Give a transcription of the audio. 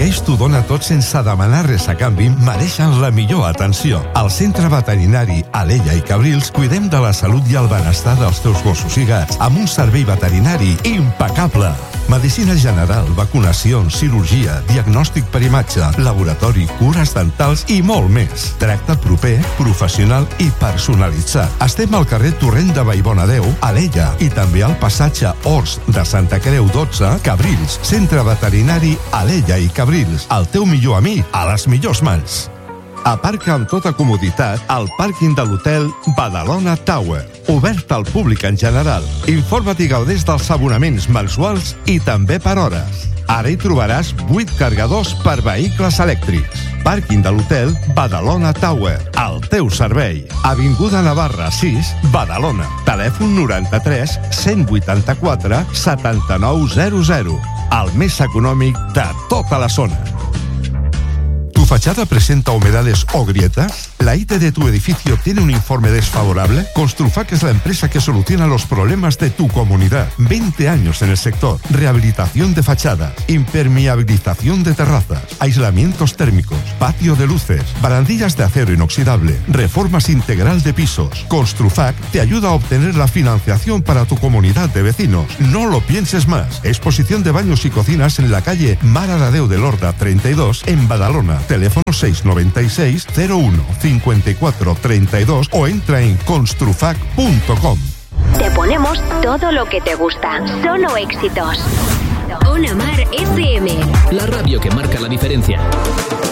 ells t'ho dona tot sense demanar res a canvi, mereixen la millor atenció. Al Centre Veterinari Alella i Cabrils cuidem de la salut i el benestar dels teus gossos i gats amb un servei veterinari impecable. Medicina general, vacunacions, cirurgia, diagnòstic per imatge, laboratori, cures dentals i molt més. Tracte proper, professional i personalitzat. Estem al carrer Torrent de Vallbonadeu, Alella, i també al passatge Horts de Santa Creu 12, Cabrils. Centre Veterinari Alella i Cabrils. El teu millor amic a les millors mans. Aparca amb tota comoditat al pàrquing de l'hotel Badalona Tower, obert al públic en general. Informa't i gaudeix dels abonaments mensuals i també per hores. Ara hi trobaràs 8 cargadors per vehicles elèctrics. Pàrquing de l'hotel Badalona Tower, al teu servei. Avinguda Navarra 6, Badalona. Telèfon 93 184 7900. El més econòmic de tota la zona. ¿Tu fachada presenta humedades o grietas? ¿La IT de tu edificio tiene un informe desfavorable? Construfac es la empresa que soluciona los problemas de tu comunidad. 20 años en el sector. Rehabilitación de fachadas, impermeabilización de terrazas, aislamientos térmicos, patio de luces, barandillas de acero inoxidable, reformas integral de pisos. Construfac te ayuda a obtener la financiación para tu comunidad de vecinos. No lo pienses más. Exposición de baños y cocinas en la calle Mare de Déu de Lorda 32 en Badalona. Teléfono 696 01 54 32 o entra en construfac.com. Te ponemos todo lo que te gusta. Solo éxitos. Ona Mar FM. La ràdio que marca la diferència.